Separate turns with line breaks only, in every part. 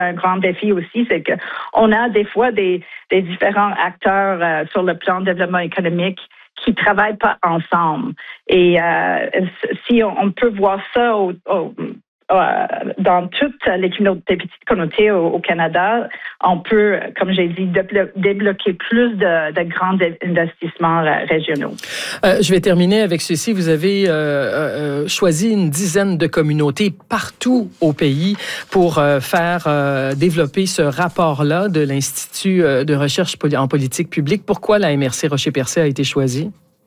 un grand défi aussi, c'est que on a des fois des différents acteurs sur le plan de développement économique qui travaillent pas ensemble. Et si on peut voir ça dans toutes les petites communautés au Canada, on peut, comme j'ai dit, débloquer plus de grands investissements régionaux.
Je vais terminer avec ceci. Vous avez choisi une dizaine de communautés partout au pays pour faire développer ce rapport-là de l'Institut de recherche en politique publique. Pourquoi la MRC Rocher-Percé a été choisie?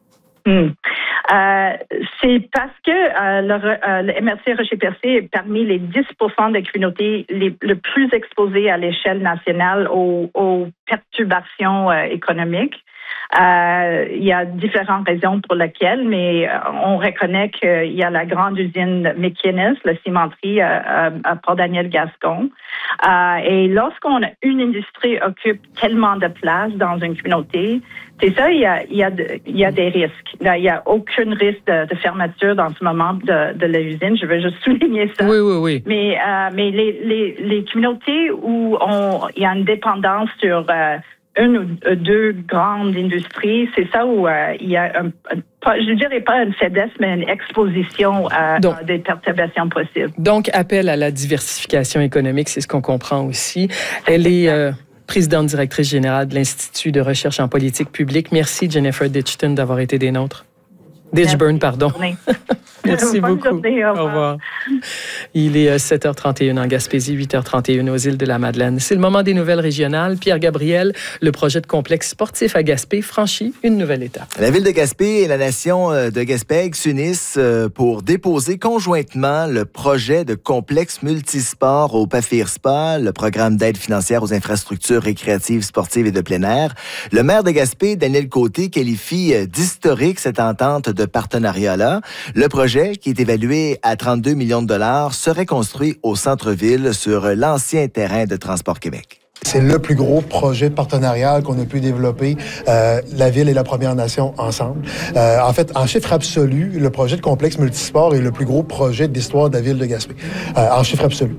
C'est parce que le MRC Rocher-Percé est parmi les 10% des communautés le plus exposées à l'échelle nationale aux perturbations économiques. Il y a différentes raisons pour lesquelles, mais on reconnaît qu'il y a la grande usine McInnes, la cimenterie à Port-Daniel-Gascon. Et lorsqu'on a une industrie occupe tellement de place dans une communauté, c'est ça, il y a des risques. Il n'y a aucun risque de fermeture dans ce moment de l'usine. Je veux juste souligner ça.
Oui.
Mais les communautés où il y a une dépendance sur une ou deux grandes industries, c'est ça où il y a je ne dirais pas une faiblesse, mais une exposition à des perturbations possibles.
Donc, appel à la diversification économique, c'est ce qu'on comprend aussi. Elle est présidente directrice générale de l'Institut de recherche en politique publique. Merci, Jennifer Ditchton, d'avoir été des nôtres. Ditchburn, pardon. Merci beaucoup.
Journée, au revoir.
Il est 7h31 en Gaspésie, 8h31 aux îles de la Madeleine. C'est le moment des nouvelles régionales. Pierre Gabriel, le projet de complexe sportif à Gaspé franchit une nouvelle étape.
La ville de Gaspé et la nation de Gaspé s'unissent pour déposer conjointement le projet de complexe multisport au Pafir Spa, le programme d'aide financière aux infrastructures récréatives, sportives et de plein air. Le maire de Gaspé, Daniel Côté, qualifie d'historique cette entente de partenariat-là. Le projet, qui est évalué à 32 millions de dollars, serait construit au centre-ville sur l'ancien terrain de Transport Québec.
C'est le plus gros projet de partenariat qu'on a pu développer, la Ville et la Première Nation ensemble. En fait, en chiffre absolu, le projet de complexe multisport est le plus gros projet de l'histoire de la Ville de Gaspé, en chiffre absolu.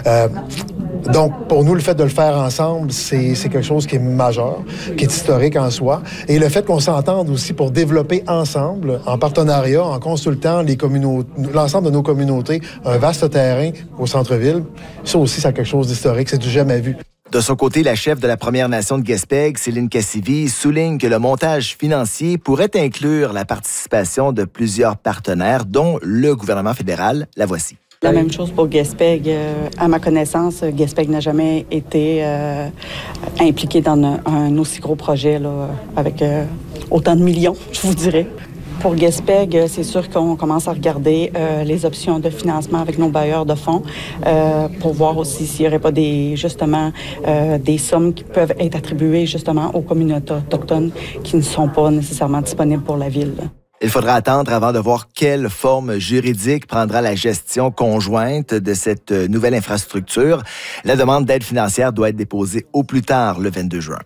Donc, pour nous, le fait de le faire ensemble, c'est quelque chose qui est majeur, qui est historique en soi. Et le fait qu'on s'entende aussi pour développer ensemble, en partenariat, en consultant l'ensemble de nos communautés, un vaste terrain au centre-ville, ça aussi, c'est quelque chose d'historique, c'est du jamais vu.
De son côté, la chef de la Première Nation de Gaspé, Céline Cassivi, souligne que le montage financier pourrait inclure la participation de plusieurs partenaires, dont le gouvernement fédéral. La voici.
La même chose pour Gaspé. À ma connaissance, Gaspé n'a jamais été impliqué dans un aussi gros projet là, avec autant de millions, je vous dirais. Pour Gaspé, c'est sûr qu'on commence à regarder les options de financement avec nos bailleurs de fonds pour voir aussi s'il n'y aurait pas des sommes qui peuvent être attribuées justement aux communautés autochtones qui ne sont pas nécessairement disponibles pour la ville.
Il faudra attendre avant de voir quelle forme juridique prendra la gestion conjointe de cette nouvelle infrastructure. La demande d'aide financière doit être déposée au plus tard le 22 juin.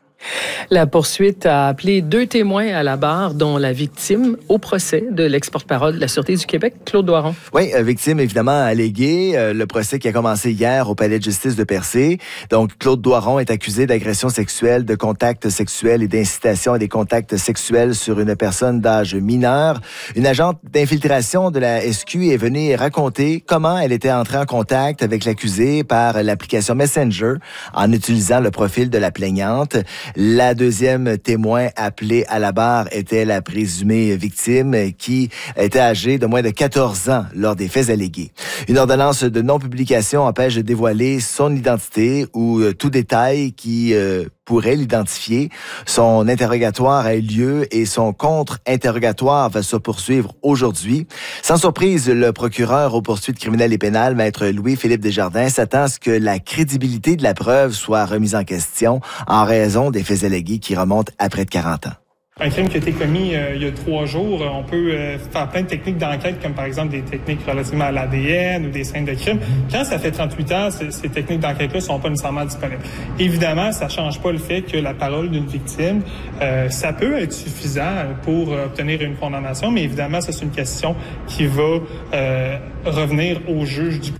La poursuite a appelé 2 témoins à la barre, dont la victime au procès de l'ex-porte-parole de la Sûreté du Québec, Claude Doiron.
Oui, victime évidemment alléguée. Le procès qui a commencé hier au Palais de justice de Percé. Donc, Claude Doiron est accusé d'agression sexuelle, de contact sexuel et d'incitation à des contacts sexuels sur une personne d'âge mineur. Une agente d'infiltration de la SQ est venue raconter comment elle était entrée en contact avec l'accusé par l'application Messenger en utilisant le profil de la plaignante. La deuxième témoin appelée à la barre était la présumée victime qui était âgée de moins de 14 ans lors des faits allégués. Une ordonnance de non-publication empêche de dévoiler son identité ou tout détail qui pourrait l'identifier. Son interrogatoire a eu lieu et son contre-interrogatoire va se poursuivre aujourd'hui. Sans surprise, le procureur aux poursuites criminelles et pénales, maître Louis-Philippe Desjardins, s'attend à ce que la crédibilité de la preuve soit remise en question en raison des faits allégués qui remontent à près de 40 ans.
Un crime qui a été commis il y a 3 jours, on peut faire plein de techniques d'enquête, comme par exemple des techniques relativement à l'ADN ou des scènes de crime. Quand ça fait 38 ans, ces techniques d'enquête-là sont pas nécessairement disponibles. Évidemment, ça change pas le fait que la parole d'une victime, ça peut être suffisant pour obtenir une condamnation, mais évidemment, ça c'est une question qui va revenir au juge du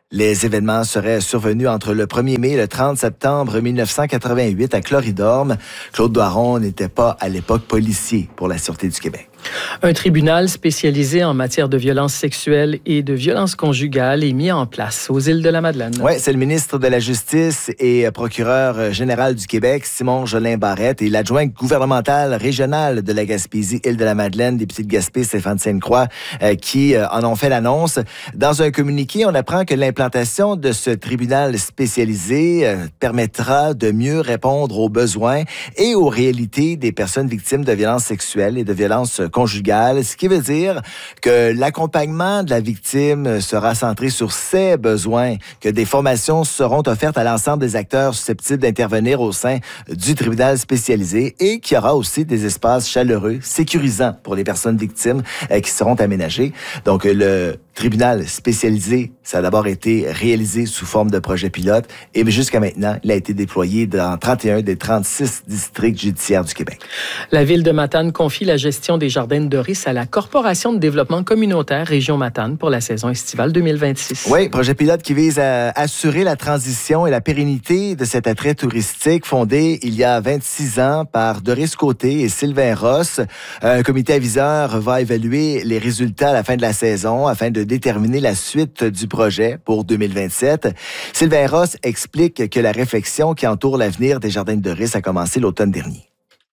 Les événements seraient survenus entre le 1er mai et le 30 septembre 1988 à Cloridorme. Claude Doiron n'était pas à l'époque policier pour la Sûreté du Québec.
Un tribunal spécialisé en matière de violences sexuelles et de violences conjugales est mis en place aux Îles-de-la-Madeleine.
Oui, c'est le ministre de la Justice et procureur général du Québec, Simon Jolin-Barrette, et l'adjoint gouvernemental régional de la Gaspésie, Île-de-la-Madeleine, député de Gaspé, Stéphane Sainte-Croix, qui en ont fait l'annonce. Dans un communiqué, on apprend que l'implantation de ce tribunal spécialisé permettra de mieux répondre aux besoins et aux réalités des personnes victimes de violences sexuelles et de violences conjugales, ce qui veut dire que l'accompagnement de la victime sera centré sur ses besoins, que des formations seront offertes à l'ensemble des acteurs susceptibles d'intervenir au sein du tribunal spécialisé et qu'il y aura aussi des espaces chaleureux, sécurisants pour les personnes victimes qui seront aménagés. Donc, le tribunal spécialisé, ça a d'abord été réalisé sous forme de projet pilote et jusqu'à maintenant, il a été déployé dans 31 des 36 districts judiciaires du Québec.
La ville de Matane confie la gestion des jardins de Doris à la Corporation de développement communautaire Région Matane pour la saison estivale 2026.
Oui, projet pilote qui vise à assurer la transition et la pérennité de cet attrait touristique fondé il y a 26 ans par Doris Côté et Sylvain Ross. Un comité aviseur va évaluer les résultats à la fin de la saison afin de déterminer la suite du projet pour 2027. Sylvain Ross explique que la réflexion qui entoure l'avenir des jardins de Doris a commencé l'automne dernier.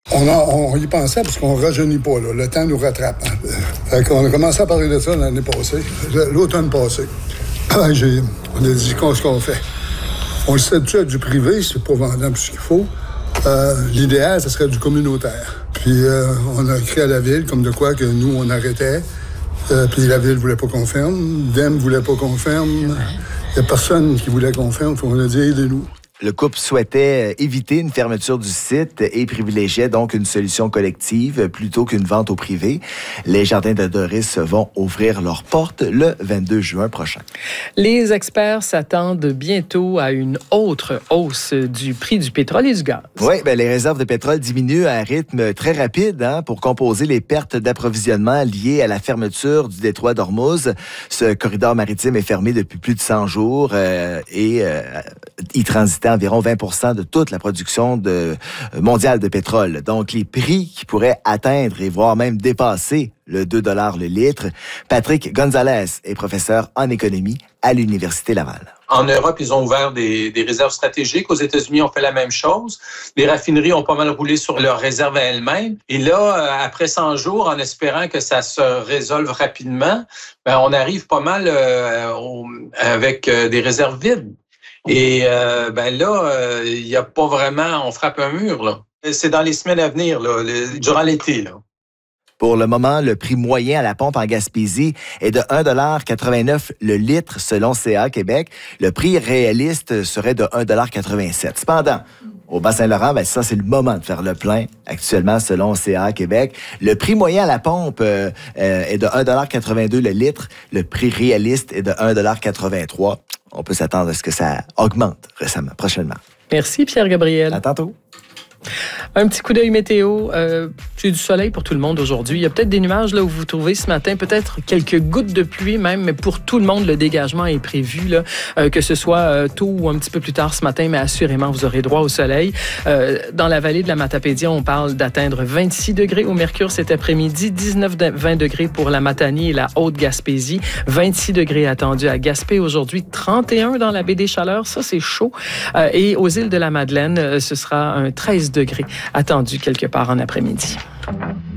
On y pensait parce qu'on ne rajeunit pas. Là. Le temps nous rattrape. On a commencé à parler de ça l'année passée, l'automne passé. On a dit ce qu'on fait. On le sait du privé, c'est pas vendable ce qu'il faut. L'idéal, ce serait du communautaire. Puis on a écrit à la ville comme de quoi que nous, on arrêtait. Puis la ville ne voulait pas qu'on ferme. DEM ne voulait pas qu'on ferme. Il n'y a personne qui voulait qu'on ferme. On a dit aidez-nous.
Le couple souhaitait éviter une fermeture du site et privilégiait donc une solution collective plutôt qu'une vente au privé. Les jardins de Doris vont ouvrir leurs portes le 22 juin prochain.
Les experts s'attendent bientôt à une autre hausse du prix du pétrole et du gaz.
Oui, les réserves de pétrole diminuent à un rythme très rapide pour compenser les pertes d'approvisionnement liées à la fermeture du détroit d'Ormuz. Ce corridor maritime est fermé depuis plus de 100 jours et y transitait environ 20% de toute la production mondiale de pétrole. Donc, les prix qui pourraient atteindre et voire même dépasser le 2 $ le litre. Patrick Gonzalez est professeur en économie à l'Université Laval.
En Europe, ils ont ouvert des réserves stratégiques. Aux États-Unis, on fait la même chose. Les raffineries ont pas mal roulé sur leurs réserves à elles-mêmes. Et là, après 100 jours, en espérant que ça se résolve rapidement, on arrive pas mal avec des réserves vides. Et là, il n'y a pas vraiment... On frappe un mur, là. C'est dans les semaines à venir, là, durant l'été, là.
Pour le moment, le prix moyen à la pompe en Gaspésie est de 1,89 $ le litre selon CA Québec. Le prix réaliste serait de 1,87 $. Cependant, au Bas-Saint-Laurent, ça, c'est le moment de faire le plein. Actuellement, selon CA Québec, le prix moyen à la pompe est de 1,82 $ le litre. Le prix réaliste est de 1,83 $. On peut s'attendre à ce que ça augmente prochainement.
Merci, Pierre-Gabriel.
À tantôt.
Un petit coup d'œil météo. C'est du soleil pour tout le monde aujourd'hui. Il y a peut-être des nuages là où vous vous trouvez ce matin, peut-être quelques gouttes de pluie même, mais pour tout le monde, le dégagement est prévu, là, que ce soit tôt ou un petit peu plus tard ce matin, mais assurément, vous aurez droit au soleil. Dans la vallée de la Matapédia, on parle d'atteindre 26 degrés au mercure cet après-midi, 19-20 degrés pour la Matanie et la Haute-Gaspésie, 26 degrés attendus à Gaspé aujourd'hui, 31 dans la baie des Chaleurs, ça c'est chaud. Et aux îles de la Madeleine, ce sera un 13 degrés attendu quelque part en après-midi.